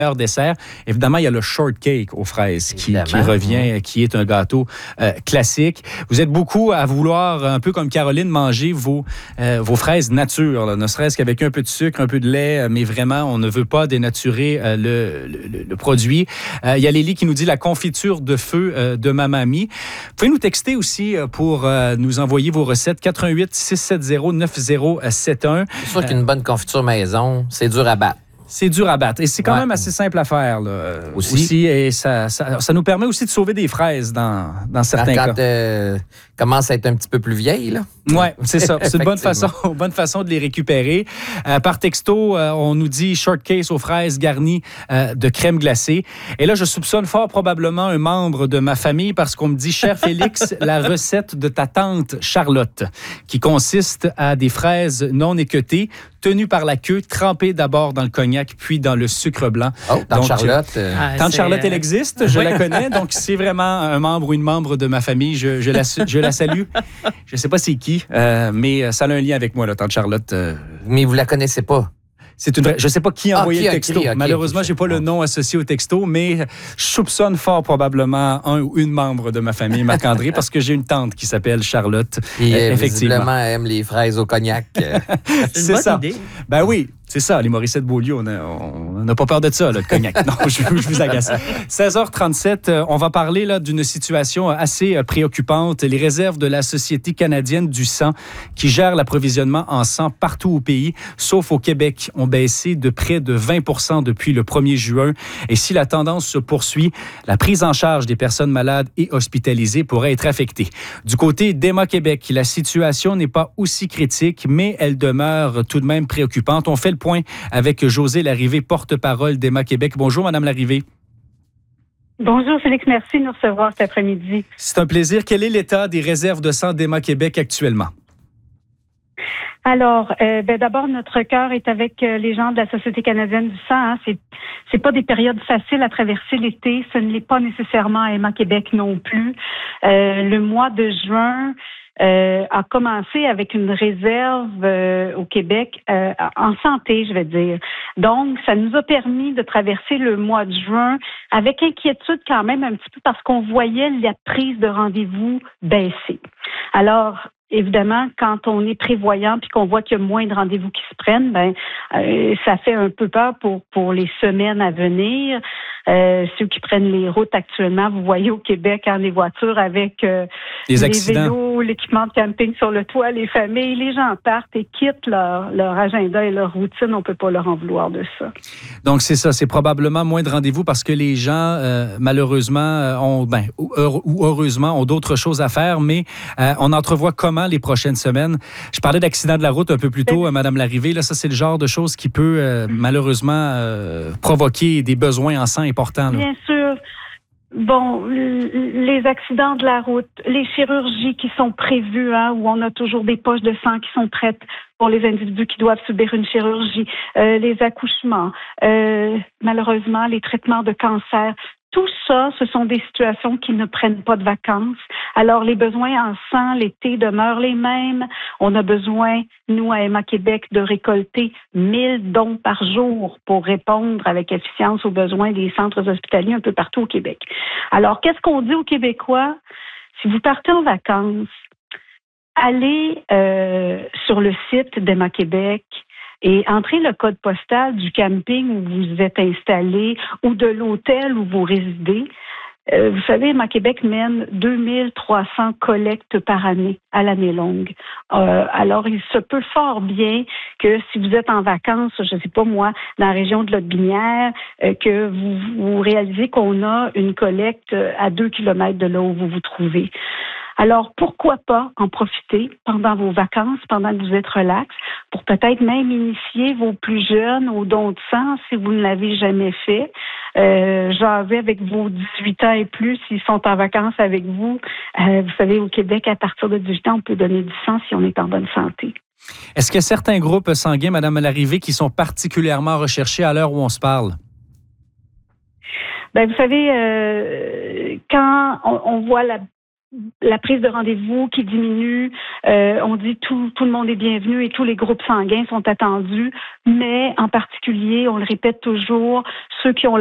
dessert. Évidemment, il y a le shortcake aux fraises qui revient, qui est un gâteau classique. Vous êtes beaucoup à vouloir, un peu comme Caroline, manger vos fraises nature, là, ne serait-ce qu'avec un peu de sucre, un peu de lait, mais vraiment, on ne veut pas dénaturer le produit. Il y a Lélie qui nous dit la confiture de feu de ma mamie. Vous pouvez nous texter aussi pour nous envoyer vos recettes 88 670 9071. C'est sûr qu'une bonne confiture maison, c'est dur à battre. C'est dur à battre. Et c'est quand même assez simple à faire. Là, aussi. Et ça nous permet aussi de sauver des fraises dans certains cas. Quand commence à être un petit peu plus vieille, là. Oui, c'est ça. C'est une bonne façon de les récupérer. Par texto, on nous dit shortcake aux fraises garnies de crème glacée. Et là, je soupçonne fort probablement un membre de ma famille parce qu'on me dit, cher Félix, la recette de ta tante Charlotte, qui consiste à des fraises non équeutées, tenues par la queue, trempées d'abord dans le cognac, puis dans le sucre blanc. Oh, tante Charlotte. Tante Charlotte, elle existe, je la connais. Donc, c'est vraiment un membre ou une membre de ma famille. Je la salue. Je ne sais pas c'est qui, mais ça a un lien avec moi, là, tante Charlotte. Mais vous la connaissez pas? C'est une vraie... Je ne sais pas qui a envoyé le texto. Malheureusement, je n'ai pas le nom associé au texto, mais je soupçonne fort probablement un ou une membre de ma famille, Marc-André, parce que j'ai une tante qui s'appelle Charlotte. Et effectivement, elle aime les fraises au cognac. C'est ça. Idée. Ben oui. C'est ça, les Morissette Beaulieu, on n'a pas peur de ça, là, le cognac. Non, je vous agace. 16h37, on va parler là, d'une situation assez préoccupante. Les réserves de la Société canadienne du sang, qui gère l'approvisionnement en sang partout au pays, sauf au Québec, ont baissé de près de 20% depuis le 1er juin. Et si la tendance se poursuit, la prise en charge des personnes malades et hospitalisées pourrait être affectée. Du côté d'Emma Québec, la situation n'est pas aussi critique, mais elle demeure tout de même préoccupante. On fait le point avec Josée Larrivée, porte-parole d'Emma Québec. Bonjour, Madame Larrivée. Bonjour, Félix. Merci de nous recevoir cet après-midi. C'est un plaisir. Quel est l'état des réserves de sang d'Emma Québec actuellement? Alors, d'abord, notre cœur est avec les gens de la Société canadienne du sang. Hein. C'est pas des périodes faciles à traverser l'été. Ce ne l'est pas nécessairement à Emma Québec non plus. Le mois de juin a commencé avec une réserve au Québec en santé, je vais dire. Donc, ça nous a permis de traverser le mois de juin avec inquiétude quand même un petit peu parce qu'on voyait la prise de rendez-vous baisser. Alors, évidemment, quand on est prévoyant puis qu'on voit qu'il y a moins de rendez-vous qui se prennent, ça fait un peu peur pour les semaines à venir. Ceux qui prennent les routes actuellement, vous voyez au Québec, les voitures avec les vélos, l'équipement de camping sur le toit, les familles, les gens partent et quittent leur agenda et leur routine. On ne peut pas leur en vouloir de ça. Donc, c'est ça. C'est probablement moins de rendez-vous parce que les gens, malheureusement, ou heureusement, ont d'autres choses à faire, mais on entrevoit comment les prochaines semaines. Je parlais d'accident de la route un peu plus tôt, Madame Larrivée. Là, ça, c'est le genre de choses qui peut malheureusement provoquer des besoins en sang importants. Là. Bien sûr. Bon, les accidents de la route, les chirurgies qui sont prévues, où on a toujours des poches de sang qui sont prêtes pour les individus qui doivent subir une chirurgie, les accouchements, malheureusement, les traitements de cancer. Tout ça, ce sont des situations qui ne prennent pas de vacances. Alors, les besoins en sang l'été demeurent les mêmes. On a besoin, nous, à Emma Québec, de récolter 1000 dons par jour pour répondre avec efficience aux besoins des centres hospitaliers un peu partout au Québec. Alors, qu'est-ce qu'on dit aux Québécois? Si vous partez en vacances, allez sur le site d'Emma Québec et entrez le code postal du camping où vous êtes installé ou de l'hôtel où vous résidez. Vous savez, Emma Québec mène 2300 collectes par année, à l'année longue. Alors, il se peut fort bien que si vous êtes en vacances, je ne sais pas moi, dans la région de Lotbinière, que vous réalisez qu'on a une collecte à 2 kilomètres de là où vous vous trouvez. Alors, pourquoi pas en profiter pendant vos vacances, pendant que vous êtes relax, pour peut-être même initier vos plus jeunes au don de sang si vous ne l'avez jamais fait. Jaser avec vos 18 ans et plus s'ils sont en vacances avec vous. Vous savez, au Québec, à partir de 18 ans, on peut donner du sang si on est en bonne santé. Est-ce qu'il y a certains groupes sanguins, Madame Larrivée, qui sont particulièrement recherchés à l'heure où on se parle? Vous savez, quand on voit la prise de rendez-vous qui diminue. On dit tout le monde est bienvenu et tous les groupes sanguins sont attendus, mais en particulier, on le répète toujours, ceux qui ont